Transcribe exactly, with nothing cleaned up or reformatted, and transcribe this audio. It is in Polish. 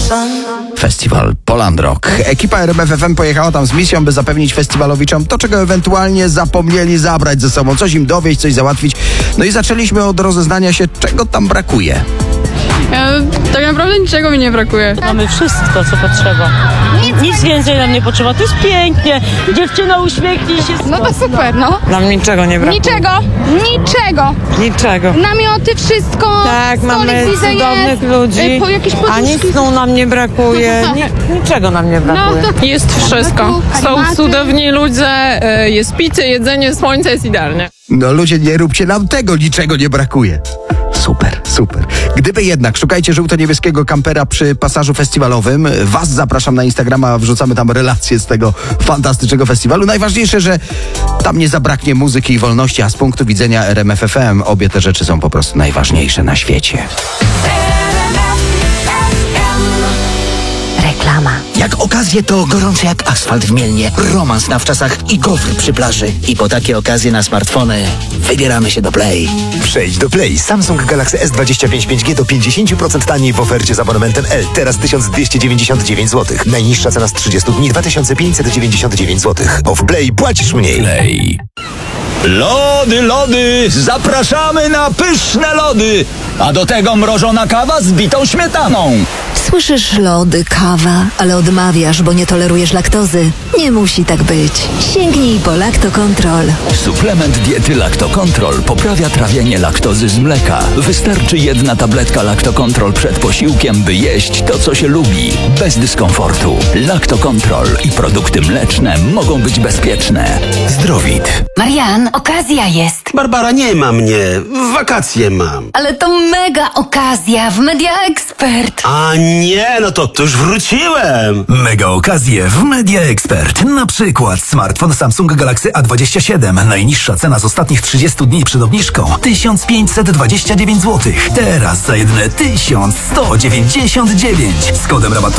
Festiwal Poland Rock. Ekipa R M F F M pojechała tam z misją, by zapewnić festiwalowiczom to, czego ewentualnie zapomnieli zabrać ze sobą. Coś im dowieść, coś załatwić. No i zaczęliśmy od rozeznania się, czego tam brakuje. Ja, tak naprawdę niczego mi nie brakuje. Mamy wszystko, co potrzeba. Nic więcej nam nie potrzeba. To jest pięknie. Dziewczyna, uśmiechnij się. No to super, no. Nam niczego nie brakuje. Niczego, niczego. Niczego. Namioty, wszystko. Tak, stolik mamy widzę cudownych jest, ludzi, y, po jakieś a poduszki. nic snu nam nie brakuje. Ni- niczego nam nie brakuje. No to Jest wszystko. Są Animaty. cudowni ludzie, y, jest picie, jedzenie, słońce, jest idealnie. No ludzie, nie róbcie nam tego, niczego nie brakuje. Super, super. Gdyby jednak, szukajcie żółto-niebieskiego kampera przy pasażu festiwalowym. Was zapraszam na Instagrama, wrzucamy tam relacje z tego fantastycznego festiwalu. Najważniejsze, że tam nie zabraknie muzyki i wolności, a z punktu widzenia R M F F M obie te rzeczy są po prostu najważniejsze na świecie. Reklama. Jak okazje to gorące jak asfalt w Mielnie, romans na wczasach i gofry przy plaży. I po takie okazje na smartfony wybieramy się do Play. Przejdź do Play. Samsung Galaxy S dwadzieścia pięć pięć G do pięćdziesiąt procent taniej w ofercie z abonamentem L. Teraz tysiąc dwieście dziewięćdziesiąt dziewięć złotych. Najniższa cena z trzydziestu dni dwa tysiące pięćset dziewięćdziesiąt dziewięć złotych. Bo w Play płacisz mniej. Play. Lody, lody! Zapraszamy na pyszne lody! A do tego mrożona kawa z bitą śmietaną. Słyszysz lody, kawa, ale odmawiasz, bo nie tolerujesz laktozy. Nie musi tak być. Sięgnij po Lactocontrol. Suplement diety Lactocontrol poprawia trawienie laktozy z mleka. Wystarczy jedna tabletka Lactocontrol przed posiłkiem, by jeść to, co się lubi. Bez dyskomfortu. Lactocontrol i produkty mleczne mogą być bezpieczne. Zdrowit. Marian, okazja jest. Barbara, nie ma mnie. W wakacje mam. Ale to mega okazja w Media Expert. A nie, no to, to już wróciłem. Mega okazje w Media Expert. Na przykład smartfon Samsung Galaxy A dwadzieścia siedem. Najniższa cena z ostatnich trzydziestu dni przed obniżką tysiąc pięćset dwadzieścia dziewięć złotych. Teraz za jedyne tysiąc sto dziewięćdziesiąt dziewięć. Z kodem rabatowym